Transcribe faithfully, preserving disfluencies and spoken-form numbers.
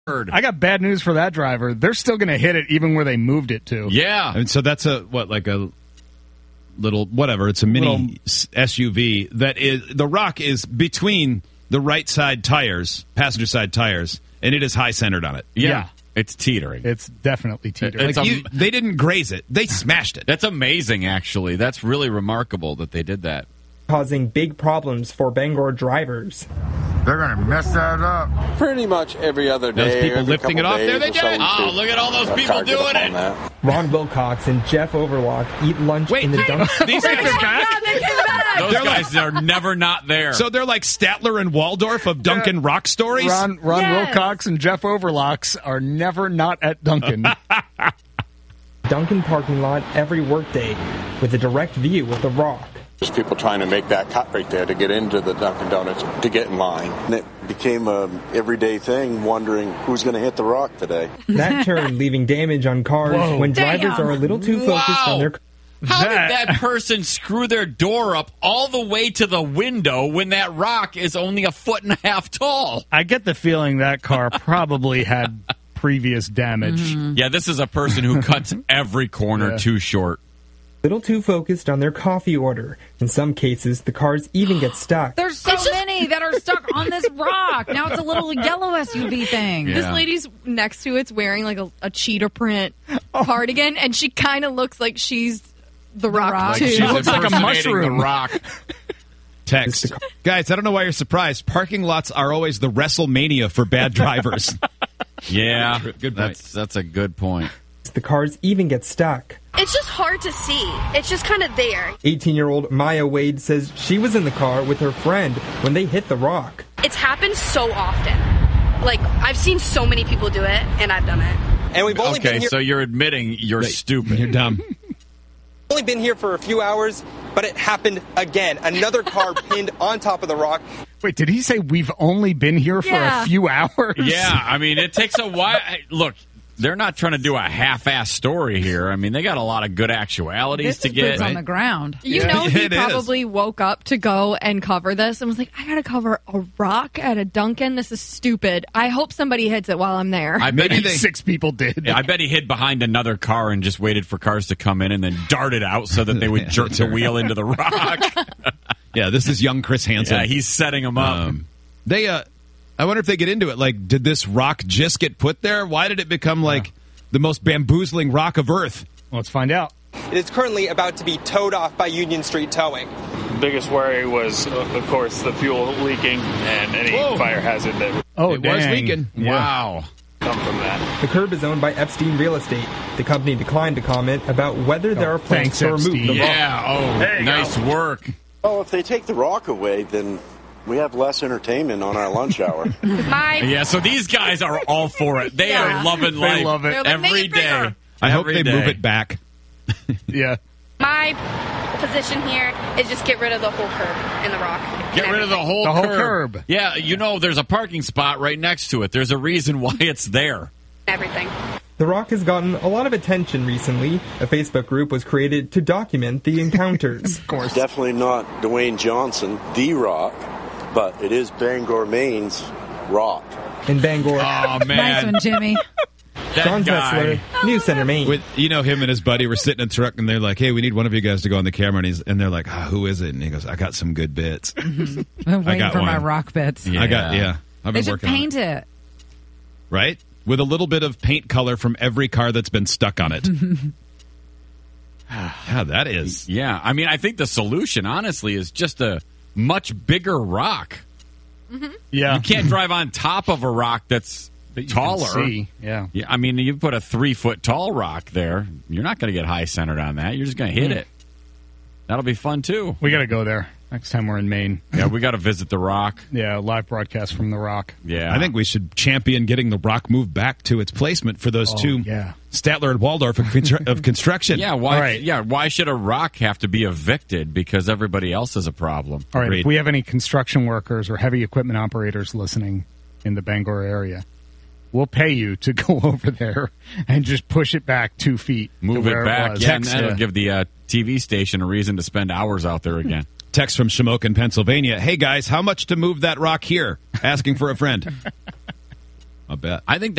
I got bad news for that driver. They're still going to hit it even where they moved it to. Yeah. And so that's a, what, like a little, whatever. It's a mini little, S U V that is, the rock is between the right side tires, passenger side tires, and it is high centered on it. Yeah. yeah. It's teetering. It's definitely teetering. Like It's you, um, they didn't graze it. They smashed it. That's amazing, actually. That's really remarkable that they did that. Causing big problems for Bangor drivers. They're going to mess that up. Pretty much every other day. Those people every lifting it off there, they did it. Oh, look at all those people doing it. That. Ron Wilcox and Jeff Overlock eat lunch Wait, in the wait. dump. These guys are back? Those They're guys like, are never not there. So they're like Statler and Waldorf of Duncan yeah. Rock Stories? Ron, Ron yes. Wilcox and Jeff Overlocks are never not at Duncan. Duncan parking lot every workday with a direct view of the Rock. There's people trying to make that cut right there to get into the Dunkin' Donuts to get in line. And it became a everyday thing, wondering who's going to hit the Rock today. That turn leaving damage on cars Whoa. when drivers Damn. are a little too focused Wow. on their. How That- did that person screw their door up all the way to the window when that rock is only a foot and a half tall? I get the feeling that car probably had previous damage. Mm-hmm. Yeah, this is a person who cuts every corner Yeah. too short. Little too focused on their coffee order. In some cases, the cars even get stuck. There's so many that are stuck on this rock. Now it's a little yellow S U V thing. Yeah. This lady's next to it's wearing like a, a cheetah print cardigan, and she kind of looks like she's the Rock, Rock. too. Like She looks like a Impersonating mushroom. The rock. Text. Guys, I don't know why you're surprised. Parking lots are always the WrestleMania for bad drivers. Yeah, Good point. that's that's a good point. The cars even get stuck. It's just hard to see. It's just kind of there. eighteen-year-old Maya Wade says she was in the car with her friend when they hit the Rock. It's happened so often. Like, I've seen so many people do it, and I've done it. And we've only Okay, been here, so you're admitting you're stupid. You're dumb. only been here for a few hours, but it happened again. Another car pinned on top of the Rock. Wait, did he say we've only been here for Yeah. a few hours? Yeah, I mean, it takes a while. Look, they're not trying to do a half-ass story here. I mean, they got a lot of good actualities This to is get. boots on the ground. You Yeah. know, he It is. probably woke up to go and cover this and was like, I gotta cover a rock at a Dunkin'. This is stupid. I hope somebody hits it while I'm there. I bet Maybe he, six people did. I bet he hid behind another car and just waited for cars to come in and then darted out so that they would jerk the wheel into the rock. Yeah, this is young Chris Hansen. Yeah, he's setting them up. Um, they, uh, I wonder if they get into it. Like, did this rock just get put there? Why did it become like the most bamboozling rock of Earth? Let's find out. It is currently about to be towed off by Union Street Towing. Biggest worry was, uh, of course, the fuel leaking and any Whoa. fire hazard that Oh, It was dang. leaking. Yeah. Wow. come from that. The curb is owned by Epstein Real Estate. The company declined to comment about whether there are plans thanks, to remove Epstein. the Rock. Yeah, oh, nice work. Oh, if they take the Rock away, then we have less entertainment on our lunch hour. My Yeah, so these guys are all for it. They Yeah. are loving They life love it. They're like, every "Make it bigger." day. I hope Every they day. move it back. Yeah. my position here is just get rid of the whole curb in the Rock. Get rid of the whole The whole curb. curb. Yeah, you know, there's a parking spot right next to it. There's a reason why it's there. everything. The Rock has gotten a lot of attention recently. A Facebook group was created to document the encounters. Of course. Definitely not Dwayne Johnson, The Rock, but it is Bangor, Maine's Rock. In Bangor, Oh, Nice man. one, Jimmy. That John guy. Tessler, News Center, Maine. With you know, him and his buddy were sitting in a truck, and they're like, "Hey, we need one of you guys to go on the camera." And he's and they're like, ah, "Who is it?" And he goes, "I got some good bits. I'm waiting got for my one. rock bits. Yeah. I got yeah. I've They been should working on paint it. it. Right with a little bit of paint color from every car that's been stuck on it." Yeah, that is. Yeah, I mean, I think the solution, honestly, is just a much bigger rock. Yeah. You can't drive on top of a rock that's That you can taller. see. Yeah. Yeah, I mean, you put a three foot tall rock there, you're not going to get high centered on that. You're just going to hit Mm. it. That'll be fun too. We got to go there next time we're in Maine. Yeah, we got to visit the Rock. Yeah, live broadcast from the Rock. Yeah, I think we should champion getting the Rock moved back to its placement for those Oh, two, yeah. Statler and Waldorf of, constru- of construction. Yeah, why? All right. Yeah, why should a rock have to be evicted because everybody else is a problem? All right, Agreed. if we have any construction workers or heavy equipment operators listening in the Bangor area, we'll pay you to go over there and just push it back two feet. to Move where it back. was. Yeah, and Text- that'll yeah. give the uh, T V station a reason to spend hours out there again. Text from Shamokin, Pennsylvania. Hey guys, how much to move that rock here? Asking for a friend. I bet. I think